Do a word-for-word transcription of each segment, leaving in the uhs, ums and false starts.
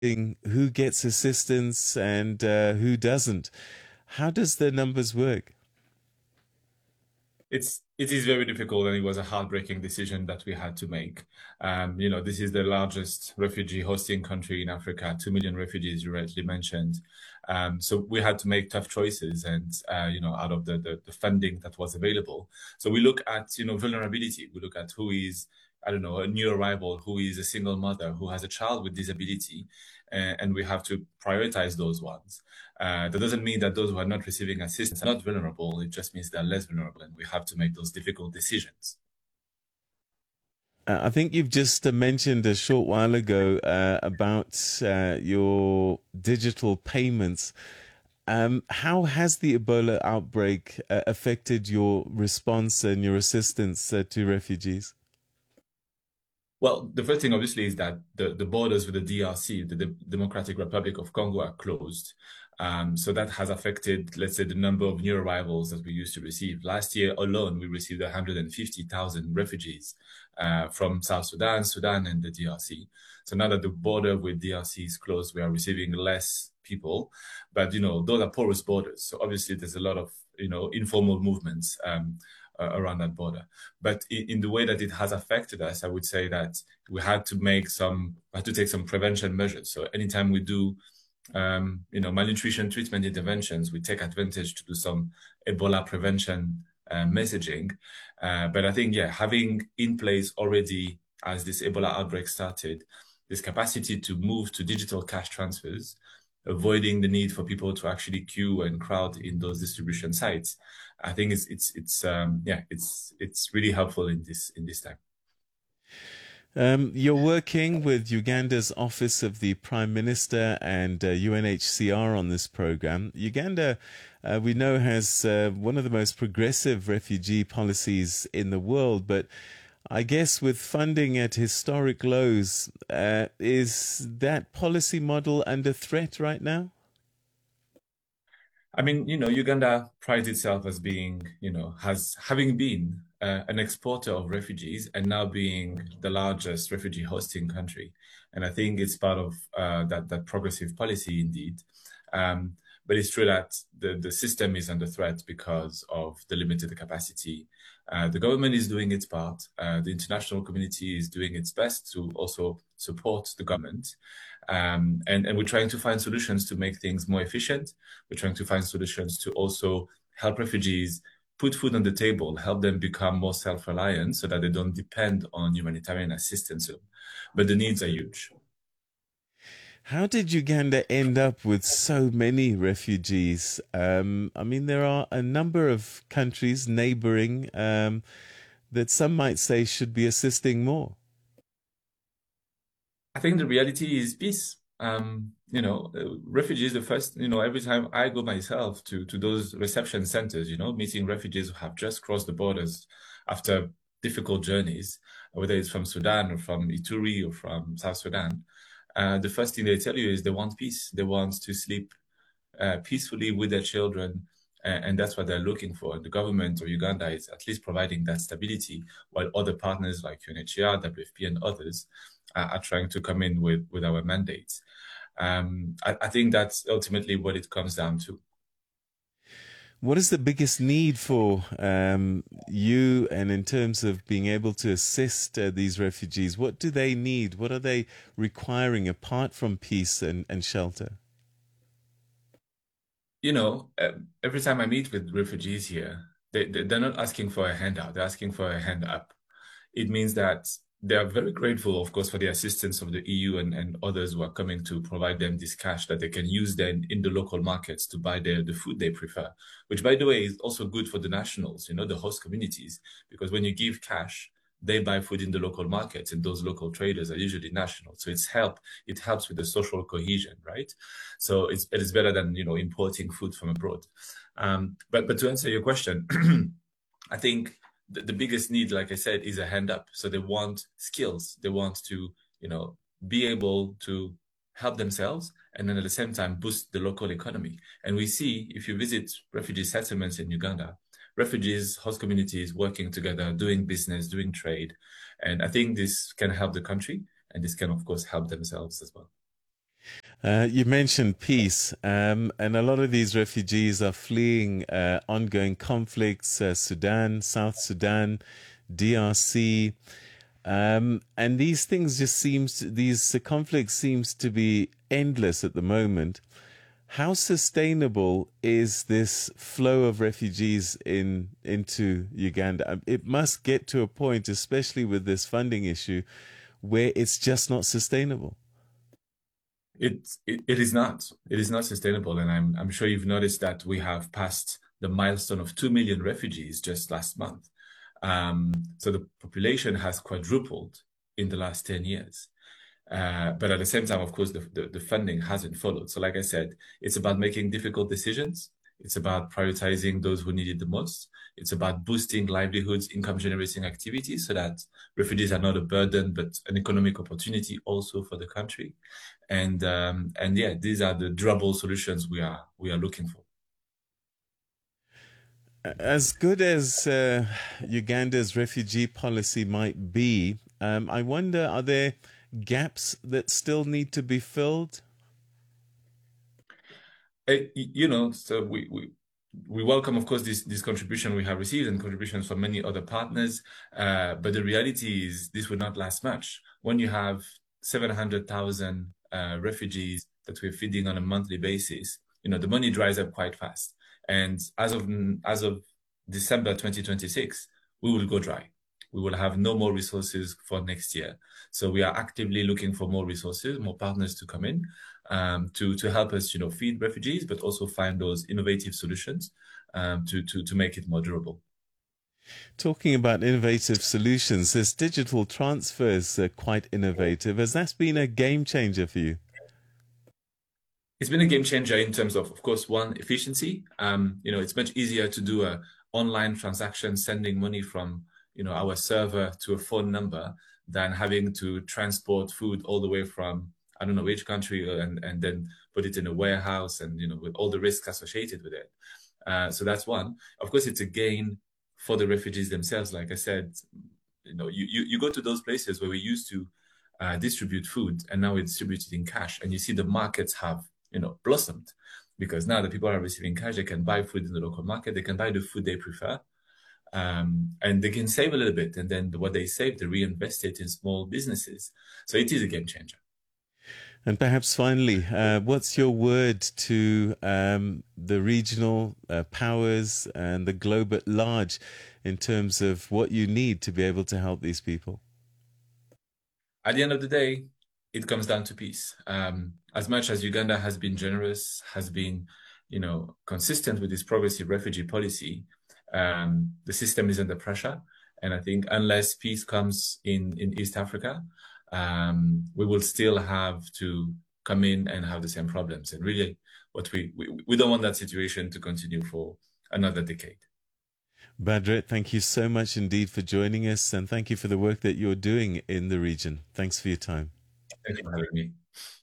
who gets assistance and uh, who doesn't. How does the numbers work? It's it is very difficult, and it was a heartbreaking decision that we had to make. Um, you know, this is the largest refugee hosting country in Africa, two million refugees, you rightly mentioned. Um, so we had to make tough choices, and uh, you know, out of the, the the funding that was available. So we look at you know vulnerability. We look at who is I don't know a new arrival, who is a single mother, who has a child with disability, uh, and we have to prioritize those ones. Uh, that doesn't mean that those who are not receiving assistance are not vulnerable. It just means they're less vulnerable, and we have to make those difficult decisions. Uh, I think you've just uh, mentioned a short while ago uh, about uh, your digital payments. Um, how has the Ebola outbreak uh, affected your response and your assistance uh, to refugees? Well, the first thing, obviously, is that the, the borders with the D R C, the, the Democratic Republic of Congo, are closed. Um, so that has affected, let's say, the number of new arrivals that we used to receive. Last year alone, we received one hundred fifty thousand refugees uh, from South Sudan, Sudan, and the D R C. So now that the border with D R C is closed, we are receiving less people. But, you know, those are porous borders. So obviously, there's a lot of, you know, informal movements um, uh, around that border. But in, in the way that it has affected us, I would say that we had to make some, we had to take some prevention measures. So anytime we do, um, you know, malnutrition treatment interventions, we take advantage to do some Ebola prevention uh, messaging. Uh, but I think, yeah, having in place already as this Ebola outbreak started, this capacity to move to digital cash transfers, avoiding the need for people to actually queue and crowd in those distribution sites. I think it's it's it's um yeah it's it's really helpful in this in this time. Um, you're working with Uganda's Office of the Prime Minister and uh, U N H C R on this program. Uganda, uh, we know, has uh, one of the most progressive refugee policies in the world, but I guess with funding at historic lows, uh, is that policy model under threat right now? I mean, you know, Uganda prides itself as being, you know, has having been uh, an exporter of refugees and now being the largest refugee hosting country. And I think it's part of uh, that that progressive policy indeed. Um, but it's true that the, the system is under threat because of the limited capacity. Uh, the government is doing its part. Uh, the international community is doing its best to also support the government. Um, and, and we're trying to find solutions to make things more efficient. We're trying to find solutions to also help refugees put food on the table, help them become more self-reliant so that they don't depend on humanitarian assistance. But the needs are huge. How did Uganda end up with so many refugees? Um, I mean, there are a number of countries neighboring um, that some might say should be assisting more. I think the reality is peace. Um, you know, uh, refugees, the first, you know, every time I go myself to, to those reception centers, you know, meeting refugees who have just crossed the borders after difficult journeys, whether it's from Sudan or from Ituri or from South Sudan, uh, the first thing they tell you is they want peace. They want to sleep uh, peacefully with their children. And, and that's what they're looking for. The government of Uganda is at least providing that stability, while other partners like U N H C R, W F P, and others uh, are trying to come in with, with our mandates. Um, I, I think that's ultimately what it comes down to. What is the biggest need for um, you, and in terms of being able to assist uh, these refugees? What do they need? What are they requiring apart from peace and, and shelter? You know, uh, every time I meet with refugees here, they, they, they're not asking for a handout, they're asking for a hand up. It means that they are very grateful, of course, for the assistance of the E U and, and others who are coming to provide them this cash that they can use then in the local markets to buy the, the food they prefer, which, by the way, is also good for the nationals, you know, the host communities, because when you give cash, they buy food in the local markets, and those local traders are usually national. So it's help. It helps with the social cohesion, right? So it's it is better than you know importing food from abroad. Um, but but to answer your question, I think the, the biggest need, like I said, is a hand up. So they want skills. They want to, you know, be able to help themselves and then at the same time boost the local economy. And we see, if you visit refugee settlements in Uganda, refugees, host communities working together, doing business, doing trade. And I think this can help the country, and this can, of course, help themselves as well. Uh, you mentioned peace, um, and a lot of these refugees are fleeing uh, ongoing conflicts, uh, Sudan, South Sudan, D R C, um, and these things just seems to, these uh, conflicts seems to be endless at the moment. How sustainable is this flow of refugees in into Uganda? It must get to a point, especially with this funding issue, where it's just not sustainable. It, it it is not. It is not sustainable, and I'm I'm sure you've noticed that we have passed the milestone of two million refugees just last month. Um, so the population has quadrupled in the last ten years. Uh, but at the same time, of course, the, the, the funding hasn't followed. So like I said, it's about making difficult decisions. It's about prioritizing those who need it the most. It's about boosting livelihoods, income generating activities so that refugees are not a burden, but an economic opportunity also for the country. And um, and yeah, these are the durable solutions we are we are looking for. As good as uh, Uganda's refugee policy might be, um, I wonder, are there gaps that still need to be filled? It, you know, so we, we we welcome, of course, this this contribution we have received and contributions from many other partners. Uh, but the reality is, this would not last much. When you have seven hundred thousand uh, refugees that we're feeding on a monthly basis, you know, the money dries up quite fast. And as of as of December twenty twenty-six, we will go dry. We will have no more resources for next year. So we are actively looking for more resources, more partners to come in um, to to help us, you know, feed refugees, but also find those innovative solutions um, to to to make it more durable. Talking about innovative solutions, this digital transfer is uh, quite innovative. Has that been a game changer for you? It's been a game changer in terms of, of course, one, efficiency. Um, you know, it's much easier to do a online transaction, sending money from, you know, our server to a phone number than having to transport food all the way from, I don't know which country, and, and then put it in a warehouse and, you know, with all the risks associated with it. Uh, so that's one. Of course, it's a gain for the refugees themselves. Like I said, you know, you, you, you go to those places where we used to uh, distribute food and now we distribute it in cash, and you see the markets have, you know, blossomed because now the people are receiving cash. They can buy food in the local market. They can buy the food they prefer. Um, and they can save a little bit. And then what they save, they reinvest it in small businesses. So it is a game changer. And perhaps finally, uh, what's your word to um, the regional uh, powers and the globe at large in terms of what you need to be able to help these people? At the end of the day, it comes down to peace. Um, as much as Uganda has been generous, has been, you know, consistent with its progressive refugee policy, um, the system is under pressure. And I think unless peace comes in, in East Africa, um, we will still have to come in and have the same problems. And really, what we, we, we don't want that situation to continue for another decade. Badre, thank you so much indeed for joining us, and thank you for the work that you're doing in the region. Thanks for your time. Thank you for having me.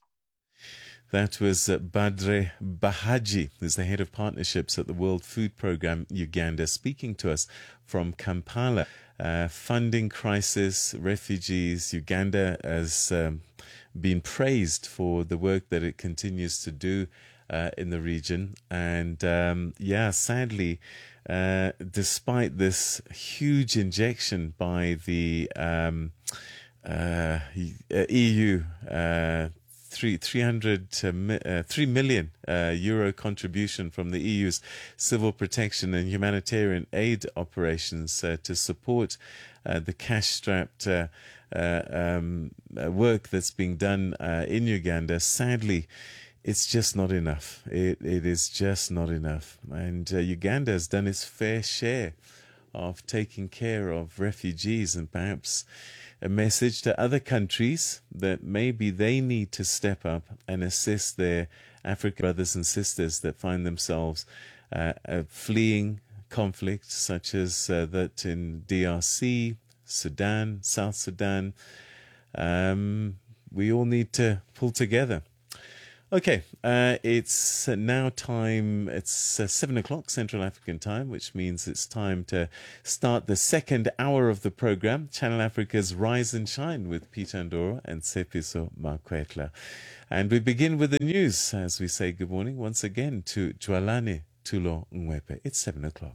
That was uh, Badre Bahaji, who's the head of partnerships at the World Food Programme Uganda, speaking to us from Kampala. Uh, funding crisis, refugees. Uganda has um, been praised for the work that it continues to do uh, in the region. And um, yeah, sadly, uh, despite this huge injection by the um, uh, E U, uh, Three, three hundred, uh, three million uh, euro contribution from the E U's civil protection and humanitarian aid operations uh, to support uh, the cash-strapped uh, uh, um, work that's being done uh, in Uganda. Sadly, it's just not enough. It, it is just not enough. And uh, Uganda has done its fair share of taking care of refugees, and perhaps a message to other countries that maybe they need to step up and assist their African brothers and sisters that find themselves uh, uh, fleeing conflicts such as uh, that in D R C, Sudan, South Sudan. Um, we all need to pull together. Okay, uh, it's now time, it's uh, seven o'clock Central African time, which means it's time to start the second hour of the program, Channel Africa's Rise and Shine with Peter Ndoro and Tshepiso Makwetla. And we begin with the news as we say good morning once again to Jwalane Tulo Ngwepe. It's seven o'clock.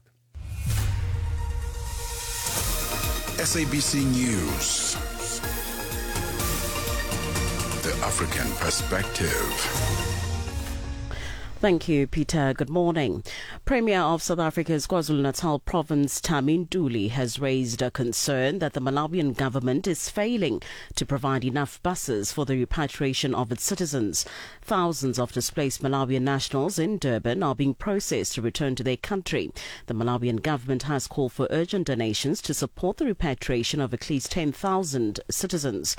S A B C News. The African Perspective. Thank you, Peter. Good morning. Premier of South Africa's KwaZulu-Natal province, Thami Ntuli, has raised a concern that the Malawian government is failing to provide enough buses for the repatriation of its citizens. Thousands of displaced Malawian nationals in Durban are being processed to return to their country. The Malawian government has called for urgent donations to support the repatriation of at least ten thousand citizens.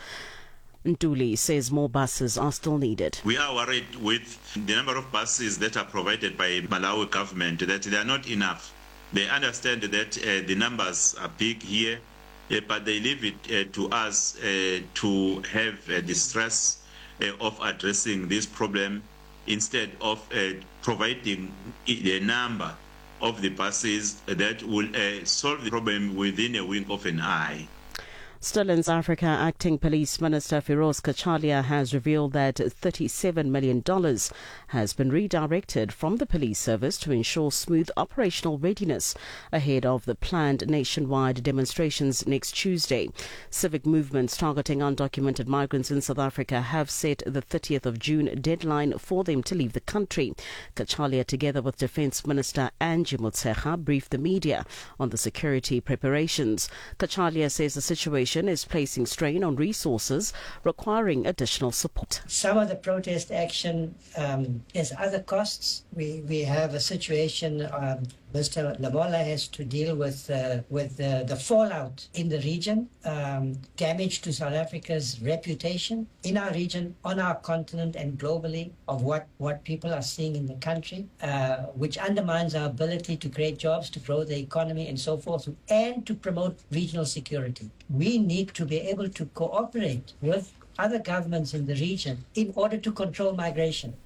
Ntuli says more buses are still needed. We are worried with the number of buses that are provided by Malawi government, that they are not enough. They understand that uh, the numbers are big here, uh, but they leave it uh, to us uh, to have uh, the stress uh, of addressing this problem instead of uh, providing the number of the buses that will uh, solve the problem within a wink of an eye. Still in South Africa, Acting Police Minister Firoz Kachalia has revealed that thirty-seven million dollars has been redirected from the police service to ensure smooth operational readiness ahead of the planned nationwide demonstrations next Tuesday. Civic movements targeting undocumented migrants in South Africa have set the thirtieth of June deadline for them to leave the country. Kachalia, together with Defence Minister Angie Motshekga, briefed the media on the security preparations. Kachalia says the situation is placing strain on resources, requiring additional support. Some of the protest action um, has other costs. We we have a situation. Um, Mister Lamola has to deal with uh, with uh, the fallout in the region, um, damage to South Africa's reputation in our region, on our continent, and globally of what, what people are seeing in the country, uh, which undermines our ability to create jobs, to grow the economy, and so forth, and to promote regional security. We need to be able to cooperate with other governments in the region in order to control migration.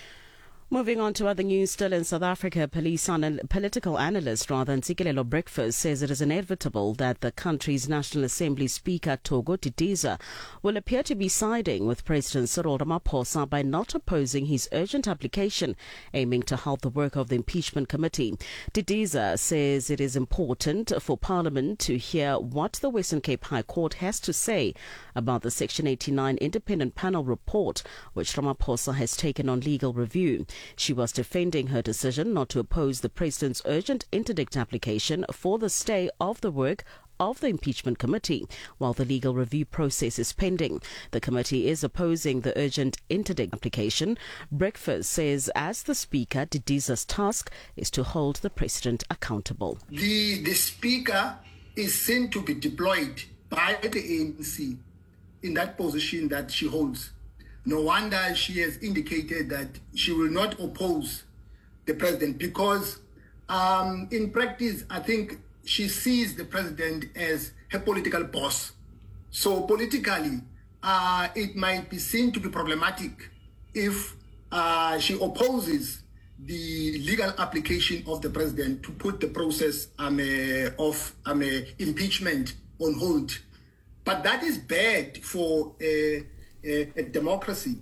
Moving on to other news, still in South Africa, police anal- political analyst rather Ntsikelelo Breakfast says it is inevitable that the country's National Assembly Speaker Togo Didiza will appear to be siding with President Cyril Ramaphosa by not opposing his urgent application aiming to halt the work of the impeachment committee. Didiza says it is important for Parliament to hear what the Western Cape High Court has to say about the Section eighty-nine independent panel report, which Ramaphosa has taken on legal review. She was defending her decision not to oppose the president's urgent interdict application for the stay of the work of the impeachment committee while the legal review process is pending. The committee is opposing the urgent interdict application. Breakfast says as the speaker, Didiza's task is to hold the president accountable. The, the speaker is seen to be deployed by the A N C in that position that she holds. No wonder she has indicated that she will not oppose the president because um, in practice, I think she sees the president as her political boss. So politically, uh, it might be seen to be problematic if uh, she opposes the legal application of the president to put the process um, uh, of um, uh, impeachment on hold. But that is bad for uh, A, a democracy.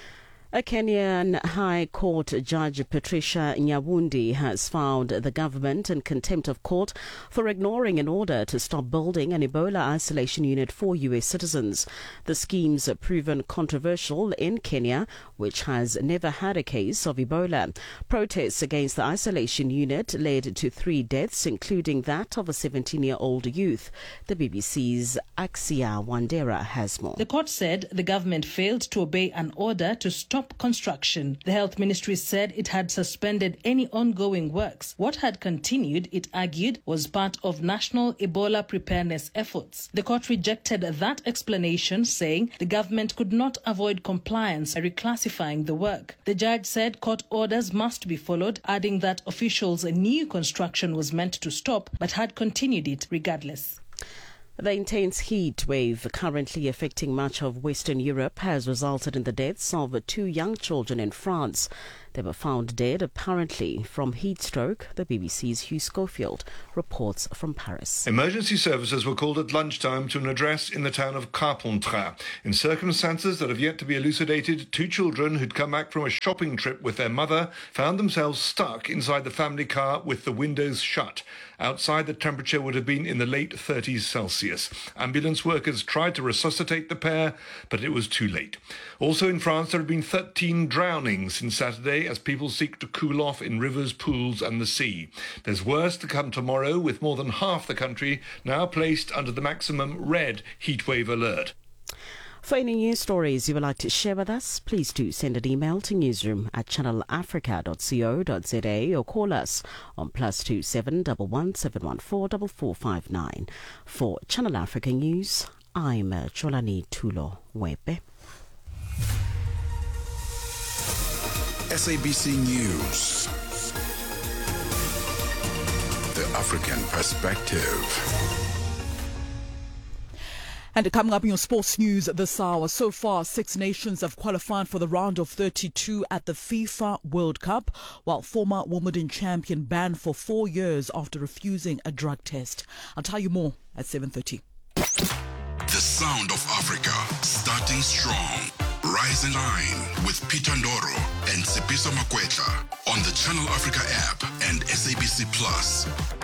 A Kenyan High Court Judge Patricia Nyawundi has found the government in contempt of court for ignoring an order to stop building an Ebola isolation unit for U S citizens. The scheme's proven controversial in Kenya, which has never had a case of Ebola. Protests against the isolation unit led to three deaths, including that of a seventeen-year-old youth. The B B C's Axia Wandera has more. The court said the government failed to obey an order to stop construction. The health ministry said it had suspended any ongoing works. What had continued, it argued, was part of national Ebola preparedness efforts. The court rejected that explanation, saying the government could not avoid compliance by reclassifying the work. The judge said court orders must be followed, adding that officials knew construction was meant to stop but had continued it regardless. The intense heat wave currently affecting much of Western Europe has resulted in the deaths of two young children in France. They were found dead, apparently from heat stroke. The B B C's Hugh Schofield reports from Paris. Emergency services were called at lunchtime to an address in the town of Carpentras. In circumstances that have yet to be elucidated, two children who'd come back from a shopping trip with their mother found themselves stuck inside the family car with the windows shut. Outside, the temperature would have been in the late thirties Celsius. Ambulance workers tried to resuscitate the pair, but it was too late. Also in France, there have been thirteen drownings since Saturday as people seek to cool off in rivers, pools and the sea. There's worse to come tomorrow, with more than half the country now placed under the maximum red heatwave alert. For any news stories you would like to share with us, please do send an email to newsroom at channel africa dot co dot za or call us on plus two seven one one seven one four four four five nine. For Channel Africa News, I'm Cholani Tulo Webe. S A B C News. The African Perspective. And coming up in your sports news this hour, so far six nations have qualified for the round of thirty-two at the FIFA World Cup, while former Wimbledon champion banned for four years after refusing a drug test. I'll tell you more at seven thirty. The sound of Africa, starting strong. Rise and Line with Peter Ndoro and Sipiso Makwetla on the Channel Africa app and S A B C Plus.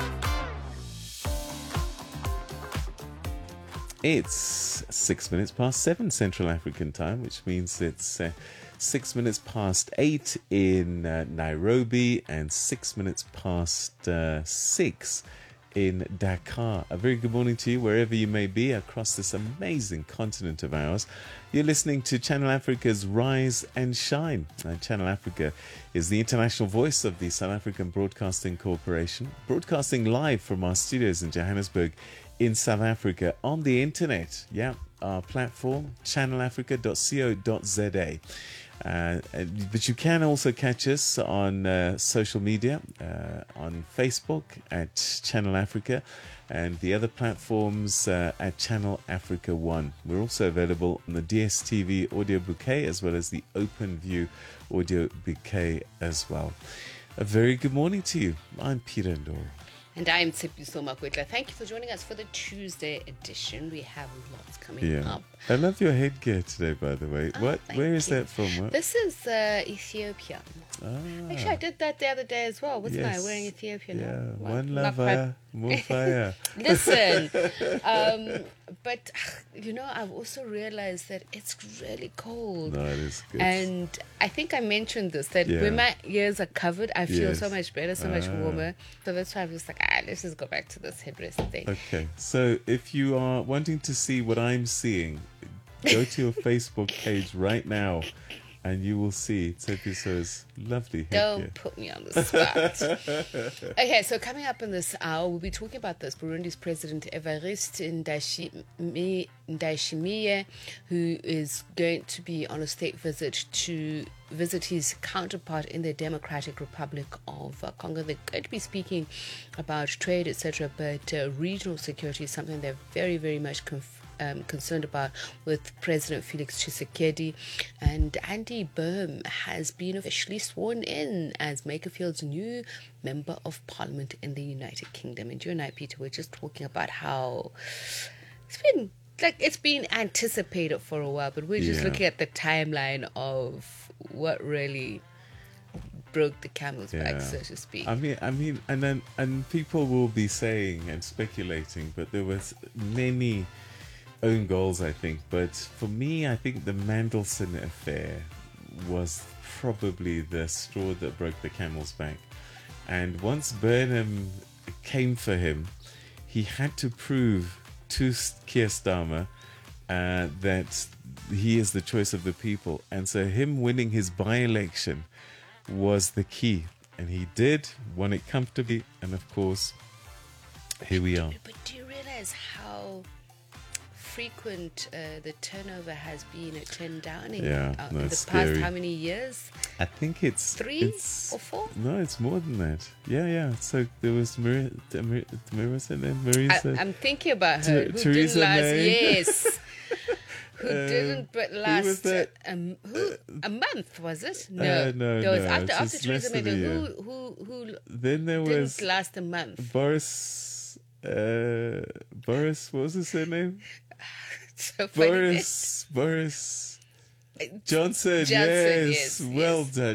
It's six minutes past seven Central African time, which means it's uh, six minutes past eight in uh, Nairobi and six minutes past uh, six in Dakar. A very good morning to you wherever you may be across this amazing continent of ours. You're listening to Channel Africa's Rise and Shine. Uh, Channel Africa is the international voice of the South African Broadcasting Corporation, broadcasting live from our studios in Johannesburg in South Africa on the internet. Yeah, our platform, channel africa dot co dot za. Uh, but you can also catch us on uh, social media, uh, on Facebook at Channel Africa and the other platforms uh, at Channel Africa One. We're also available on the D S T V audio bouquet as well as the OpenView audio bouquet as well. A very good morning to you. I'm Peter Ndoro. And I'm Sipiso Makwetla. Thank you for joining us for the Tuesday edition. We have lots coming Yeah. up. I love your headgear today, by the way. Oh, what? thank Where is you. that from? What? This is uh, Ethiopia. Ah, Actually, I did that the other day as well. Wasn't yes. I wearing Ethiopian? Yeah, Well, one not love, quite- uh, more fire. Listen, um, but you know, I've also realized that it's really cold. No, it is good. And I think I mentioned this, that Yeah. when my ears are covered, I feel Yes. so much better, so much Ah. warmer. So that's why I was like, ah, let's just go back to this headrest thing. Okay, so if you are wanting to see what I'm seeing, go to your Facebook page right now and you will see Tsepiso's lovely headgear. Don't put me on the spot. Okay, so coming up in this hour, we'll be talking about this. Burundi's President Evariste Ndayishimiye, Ndayishimiye, who is going to be on a state visit to visit his counterpart in the Democratic Republic of uh, Congo. They're going to be speaking about trade, et cetera, but uh, regional security is something they're very, very much conf- Um, concerned about with President Felix Tshisekedi. And Andy Byrne has been officially sworn in as Makerfield's new Member of Parliament in the United Kingdom. And you and I, Peter, we're just talking about how it's been like it's been anticipated for a while, but we're just Yeah. looking at the timeline of what really broke the camel's back, so to speak. I mean, I mean, and then and people will be saying and speculating, but there was many own goals, I think. But for me, I think the Mandelson affair was probably the straw that broke the camel's back. And once Burnham came for him, he had to prove to Keir Starmer uh, that he is the choice of the people. And so him winning his by-election was the key. And he did, won it comfortably. And of course, here we are. But do you realize how frequent uh, the turnover has been at Ten Downing Yeah, uh, no, in the it's past scary. how many years? I think it's Three it's, or four? No, it's more than that. Yeah, yeah. So there was Maria. Maria, Maria what's her name? Marisa. I, I'm thinking about her. Ter- who Theresa didn't last? May. Yes. Who Um, didn't but who was last that? um, who, a month, was it? No, Uh, no, there was no, after it's after just Theresa May. less than a Who year. who who Then there didn't was last a month? Boris. Uh, Boris. What was his surname? So funny. Boris. Boris Johnson. Johnson, yes. yes, Well yes. done.